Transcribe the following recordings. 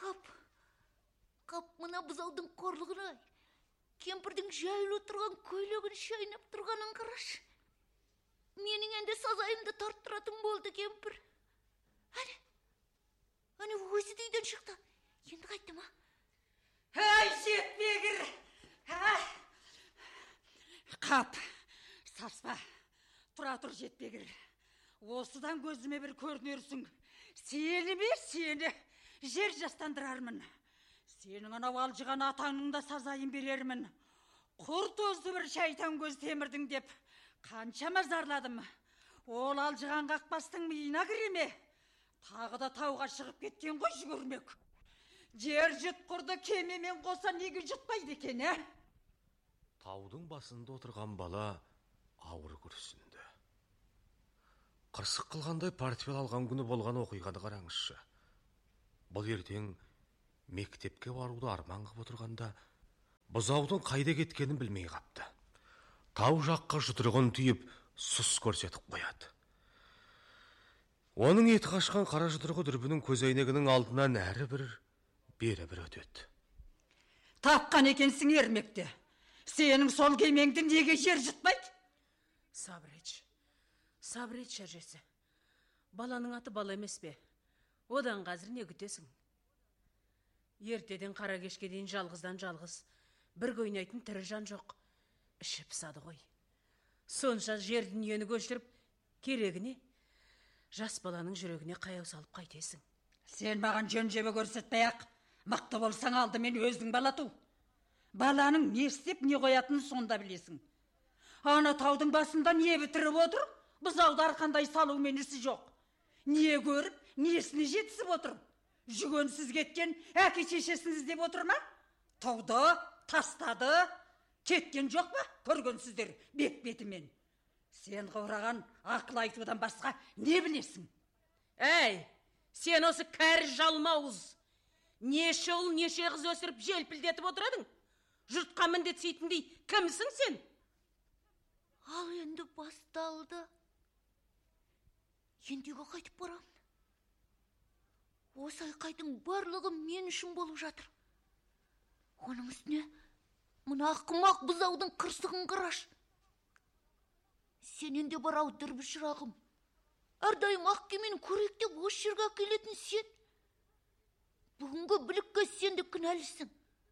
Қап, мына бұзаудың қорлығын ай. Кемпірдің жайлы тұрған көйлегін шайнап тұрғанын қарашы. Менің енді сазайымды тарттыратын болды кемпір. Әне өзі дейден шықты. Енді қайтты ма? Әй, жетпегір! Қап, саспа, тұра тұр жетпегір. Осыдан көзіме бір көрінерсің. Сені жер жастандырармын. Сенің анау алжыған атаңның да сазайын берермін. Құрт өзі бір шайтан көз темірдің деп қаншама зарладым. Ол алжыған қақпастың миына кіреме. Тағы да тауға шығып кеткен ғой жүгірмек. Жер жұтқырды кемемен қоса неге жұтпайды екен, ә? Таудың басында отырған бала ауыр күрсінді. Қырсық қылғандай портфель алған күні болған оқиғаны қараңызшы. Бұл ертең мектепке баруды арман қып отырғанда, бұзаудың қайда кеткенін білмей қапты. Тау жаққа жұдырығын түйіп, сұс көрсетіп қояды. Оның еті қашқан қара жұдырығы дүрбінің көзәйнегінің алдынан әрі бір, бері бір өтеді. Тапқан екенсің ермекте. Сенің сол кемеңді неге жер жұтпайды? Сабыр ет шәржесі. Баланың аты бала емес пе? Одан қазір не күтесің? Ертеден қара кешке дейін жалғыздан жалғыз, бір көйнайтын тірі жан жоқ. Іші пысады ғой. Сонша жер дүниені көшіріп, керегіне, жас баланың жүрегіне қаяу салып қайтесің. Сен маған жөн жебе көрсетпей-ақ, мықты болсаң алдымен өзің бала ту. Баланың не істеп не қоятынын сонда білесің. Ана таудың басында не бітіріп отыр, бұзауды арқандай салумен ісі жоқ. Не көріп, несіне жетісіп отыр. Жүгенсіз кеткен әке шешесін іздеп отыр ма? Тауды, тастады, кеткен жоқ па? Көргенсіздер бет-бетімен. Сен қораған ақыл айтудан басқа не білесің? Әй, сен осы кәрі жалмауыз. Неше ұл, неше қыз өсіріп желпілдетіп отырадың? Жұртқа міндетсейтіндей кімсің сен? Ал енді басталды. Ендегі қайтып барамын. Осы айқайдың барлығы мен үшін болып жатыр. Оның үстіне мына ақымақ бұзаудың қырсығын қараш. Сенен де бар ау дүрбі шырағым. Әрдайым ақ кемен көректеп осы жерге келетін сен. Бүгінгі білікке сен де кінәлісің.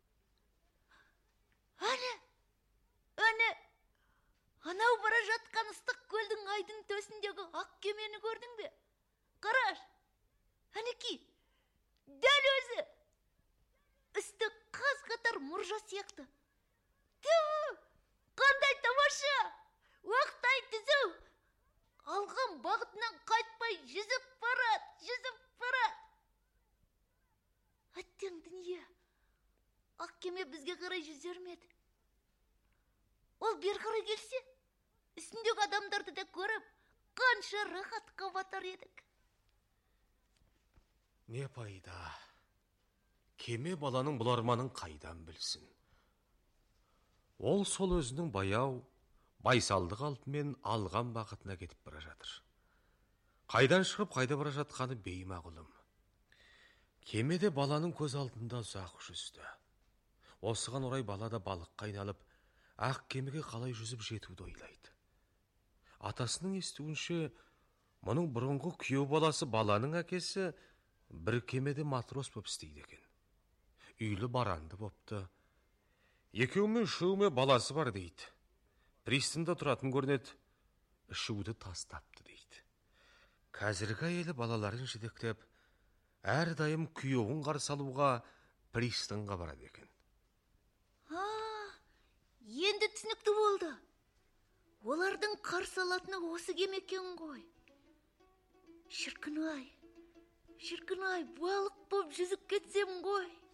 Әне, анау бара жатқан ыстық көлдің айдың төсіндегі ақ кемені көрдің бе? Қараш, әнеки, дәл өзі. Үсті қаз қатар мұржа сияқты. Түу, қандай тамаша, уақтай түзу. Алған бағытынан қайтпай жүзіп барад. Әттең дүние, ақ кеме бізге қарай жүзер ме еді? Ол бер қарай келсе, үстіндегі адамдарды да көріп, қанша рахатқа батар едік. Не пайда? Кеме баланың бұл арманын қайдан білсін? Ол сол өзінің баяу, байсалдық алтымен алған бақытына кетіп бара жатыр. Қайдан шығып, қайда бара жатқаны беймағұлым. Кемеде баланың көз алдында ұзақ жүзді. Осыған орай бала да балыққа айналып, ақ кемеге қалай жүзіп жетуді ойлайды. Атасының естуінше, мұның бұрынғы күйеу баласы баланың әкесі бір кемеде матрос боп істейді екен. Үйлі баранды бопты. Екеуімен үшеуіме баласы бар дейді. Пристанда тұратын көрінеді, үшеуді тастапты дейді. Қазіргі әйелі балаларын жетектеп, әрдайым күйеуін қарсы алуға пристанға барады екен. Енді түсінікті болды. Олардың қарсы алатыны осы кеме екен ғой. Шіркін-ай, балық боп жүзіп кетсем ғой.